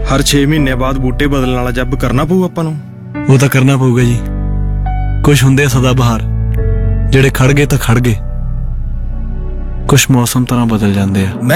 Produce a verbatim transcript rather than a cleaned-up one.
हर छे महीने बाद बूटे बदलने वाला जब करना पऊ आपां नूं। वो तो करना पऊगा जी। कुछ हुंदे सदा बहार जेड़े खड़ गए तो खड़ गए, कुछ मौसम तरह बदल जाते हैं।